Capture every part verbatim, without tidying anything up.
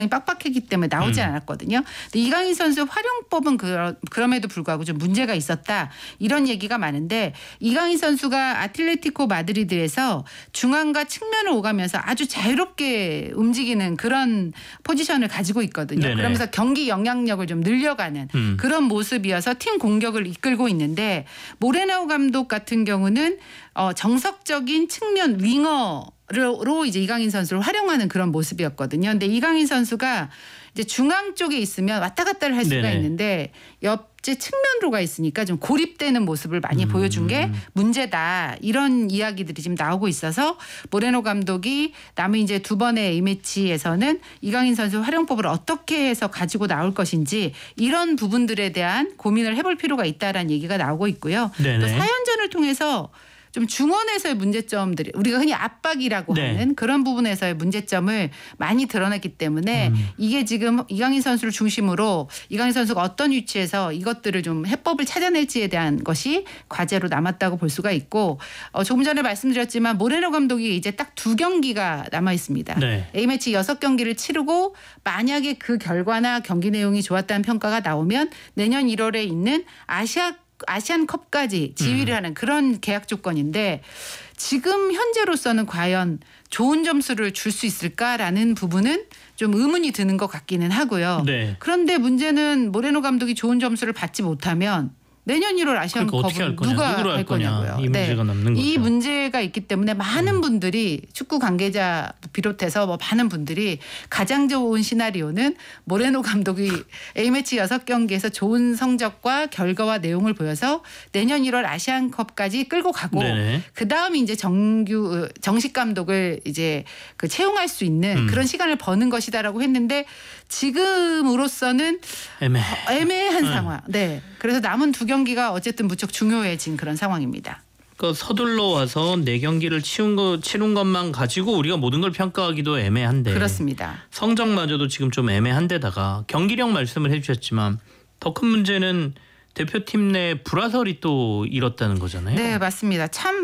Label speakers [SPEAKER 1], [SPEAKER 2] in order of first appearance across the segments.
[SPEAKER 1] 빡빡했기 때문에 나오지
[SPEAKER 2] 음.
[SPEAKER 1] 않았거든요. 근데 이강인 선수의 활용법은 그러, 그럼에도 불구하고 좀 문제가 있었다. 이런 얘기가 많은데 이강인 선수가 아틀레티코 마드리드에서 중앙과 측면을 오가면서 아주 자유롭게 움직이는 그런 포지션을 가지고 있거든요.
[SPEAKER 2] 네네.
[SPEAKER 1] 그러면서 경기 영향력을 좀 늘려가는
[SPEAKER 2] 음.
[SPEAKER 1] 그런 모습이어서 팀 공격을 이끌고 있는데 모레노 감독 같은 경우는 어, 정석적인 측면 윙어 로 이제 이강인 선수를 활용하는 그런 모습이었거든요. 근데 이강인 선수가 이제 중앙 쪽에 있으면 왔다 갔다를 할 수가
[SPEAKER 2] 네네.
[SPEAKER 1] 있는데 옆제 측면으로가 있으니까 좀 고립되는 모습을 많이
[SPEAKER 2] 음.
[SPEAKER 1] 보여준 게 문제다. 이런 이야기들이 지금 나오고 있어서 모레노 감독이 남은 이제 두 번의 A매치에서는 이강인 선수 활용법을 어떻게 해서 가지고 나올 것인지 이런 부분들에 대한 고민을 해볼 필요가 있다라는 얘기가 나오고 있고요.
[SPEAKER 2] 네네.
[SPEAKER 1] 또 사연전을 통해서 좀 중원에서의 문제점들이 우리가 흔히 압박이라고
[SPEAKER 2] 네.
[SPEAKER 1] 하는 그런 부분에서의 문제점을 많이 드러냈기 때문에
[SPEAKER 2] 음.
[SPEAKER 1] 이게 지금 이강인 선수를 중심으로 이강인 선수가 어떤 위치에서 이것들을 좀 해법을 찾아낼지에 대한 것이 과제로 남았다고 볼 수가 있고 어, 조금 전에 말씀드렸지만 모레노 감독이 이제 딱 두 경기가 남아 있습니다.
[SPEAKER 2] 네.
[SPEAKER 1] A매치 여섯 경기를 치르고 만약에 그 결과나 경기 내용이 좋았다는 평가가 나오면 내년 일월에 있는 아시아 아시안컵까지 지휘를
[SPEAKER 2] 음.
[SPEAKER 1] 하는 그런 계약 조건인데 지금 현재로서는 과연 좋은 점수를 줄 수 있을까라는 부분은 좀 의문이 드는 것 같기는 하고요.
[SPEAKER 2] 네.
[SPEAKER 1] 그런데 문제는 모레노 감독이 좋은 점수를 받지 못하면 내년 일월
[SPEAKER 2] 그러니까 어떻게 할
[SPEAKER 1] 아시안컵은
[SPEAKER 2] 거냐,
[SPEAKER 1] 누가
[SPEAKER 2] 누구로 할
[SPEAKER 1] 할
[SPEAKER 2] 거냐,
[SPEAKER 1] 거냐고요.
[SPEAKER 2] 이 문제가 남는
[SPEAKER 1] 이
[SPEAKER 2] 거죠.
[SPEAKER 1] 문제가 있기 때문에 많은
[SPEAKER 2] 음.
[SPEAKER 1] 분들이 축구 관계자 비롯해서 뭐 많은 분들이 가장 좋은 시나리오는 모레노 감독이 A매치 여섯 경기에서 좋은 성적과 결과와 내용을 보여서 내년 일월 아시안컵까지 끌고 가고
[SPEAKER 2] 네네.
[SPEAKER 1] 그다음에 이제 정규 정식 감독을 이제 그 채용할 수 있는
[SPEAKER 2] 음.
[SPEAKER 1] 그런 시간을 버는 것이다라고 했는데 지금으로서는
[SPEAKER 2] 애매.
[SPEAKER 1] 애매한
[SPEAKER 2] 음.
[SPEAKER 1] 상황. 네. 그래서 남은 두 경기가 어쨌든 무척 중요해진 그런 상황입니다.
[SPEAKER 2] 그 서둘러 와서 네 경기를 치운 거 치른 것만 가지고 우리가 모든 걸 평가하기도 애매한데.
[SPEAKER 1] 그렇습니다.
[SPEAKER 2] 성적마저도 지금 좀 애매한데다가 경기력 말씀을 해주셨지만 더 큰 문제는 대표팀 내 불화설이 또 일었다는 거잖아요.
[SPEAKER 1] 네, 맞습니다. 참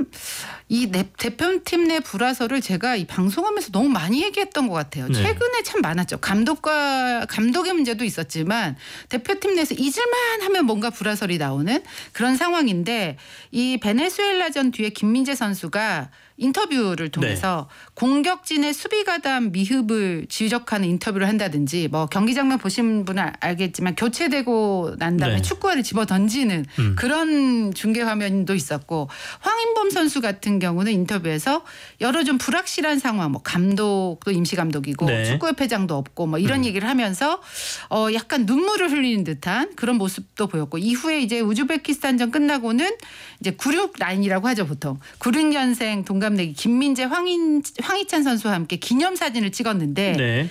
[SPEAKER 1] 이 대표팀 내 불화설을 제가 이 방송하면서 너무 많이 얘기했던 것 같아요.
[SPEAKER 2] 네.
[SPEAKER 1] 최근에 참 많았죠. 감독과 감독의 문제도 있었지만 대표팀 내에서 잊을만 하면 뭔가 불화설이 나오는 그런 상황인데 이 베네수엘라전 뒤에 김민재 선수가 인터뷰를 통해서 네. 공격진의 수비 가담 미흡을 지적하는 인터뷰를 한다든지 뭐 경기 장면 보신 분은 알겠지만 교체되고 난 다음에
[SPEAKER 2] 네.
[SPEAKER 1] 축구화를 집어 던지는
[SPEAKER 2] 음.
[SPEAKER 1] 그런 중계 화면도 있었고 황인범 선수 같은 경우는 인터뷰에서 여러 좀 불확실한 상황 뭐 감독도 임시 감독이고
[SPEAKER 2] 네.
[SPEAKER 1] 축구협회장도 없고 뭐 이런
[SPEAKER 2] 음.
[SPEAKER 1] 얘기를 하면서 어 약간 눈물을 흘리는 듯한 그런 모습도 보였고 이후에 이제 우즈베키스탄전 끝나고는 이제 구십육 라인이라고 하죠 보통 구십육 년생 동갑내기 김민재 황인 황희찬 선수와 함께 기념사진을 찍었는데
[SPEAKER 2] 네.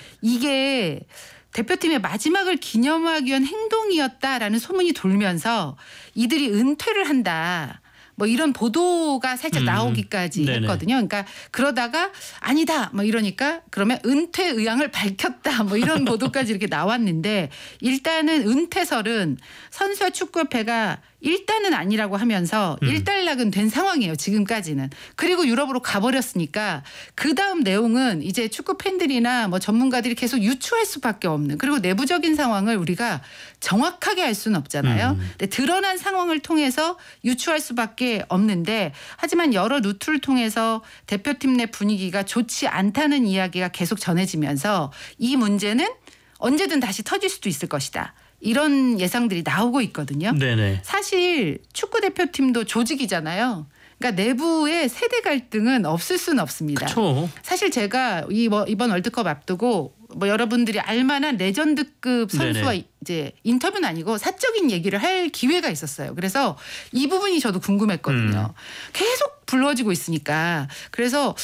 [SPEAKER 1] 이게 대표팀의 마지막을 기념하기 위한 행동이었다라는 소문이 돌면서 이들이 은퇴를 한다. 뭐 이런 보도가 살짝
[SPEAKER 2] 음,
[SPEAKER 1] 나오기까지
[SPEAKER 2] 네네.
[SPEAKER 1] 했거든요. 그러니까 그러다가 아니다 뭐 이러니까 그러면 은퇴 의향을 밝혔다 뭐 이런 보도까지 이렇게 나왔는데 일단은 은퇴설은 선수와 축구협회가 일단은 아니라고 하면서
[SPEAKER 2] 음.
[SPEAKER 1] 일단락은 된 상황이에요. 지금까지는. 그리고 유럽으로 가버렸으니까 그다음 내용은 이제 축구 팬들이나 뭐 전문가들이 계속 유추할 수밖에 없는 그리고 내부적인 상황을 우리가 정확하게 알 수는 없잖아요.
[SPEAKER 2] 음.
[SPEAKER 1] 근데 드러난 상황을 통해서 유추할 수밖에 없는데 하지만 여러 루트를 통해서 대표팀 내 분위기가 좋지 않다는 이야기가 계속 전해지면서 이 문제는 언제든 다시 터질 수도 있을 것이다. 이런 예상들이 나오고 있거든요.
[SPEAKER 2] 네네.
[SPEAKER 1] 사실 축구 대표팀도 조직이잖아요. 그러니까 내부의 세대 갈등은 없을 수는 없습니다.
[SPEAKER 2] 그렇죠.
[SPEAKER 1] 사실 제가 이 뭐 이번 월드컵 앞두고 뭐 여러분들이 알만한 레전드급 선수와
[SPEAKER 2] 네네.
[SPEAKER 1] 이제 인터뷰는 아니고 사적인 얘기를 할 기회가 있었어요. 그래서 이 부분이 저도 궁금했거든요.
[SPEAKER 2] 음.
[SPEAKER 1] 계속 불거지고 있으니까 그래서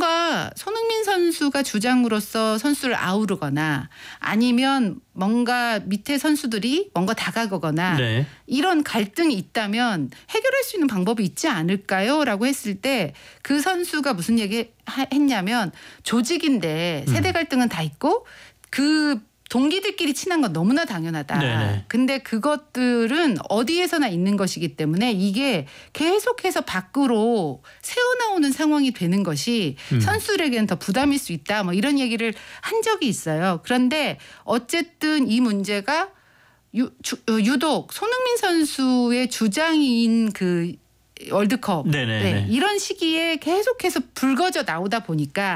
[SPEAKER 1] 뭔가 손흥민 선수가 주장으로서 선수를 아우르거나 아니면 뭔가 밑에 선수들이 뭔가 다가가거나
[SPEAKER 2] 네.
[SPEAKER 1] 이런 갈등이 있다면 해결할 수 있는 방법이 있지 않을까요? 라고 했을 때 그 선수가 무슨 얘기 했냐면 조직인데 세대 갈등은 다 있고 그 동기들끼리 친한 건 너무나 당연하다.
[SPEAKER 2] 네네.
[SPEAKER 1] 근데 그것들은 어디에서나 있는 것이기 때문에 이게 계속해서 밖으로 새어나오는 상황이 되는 것이
[SPEAKER 2] 음.
[SPEAKER 1] 선수들에게는 더 부담일 수 있다. 뭐 이런 얘기를 한 적이 있어요. 그런데 어쨌든 이 문제가 유, 주, 유독 손흥민 선수의 주장인 그 월드컵
[SPEAKER 2] 네네네.
[SPEAKER 1] 네, 이런 시기에 계속해서 불거져 나오다 보니까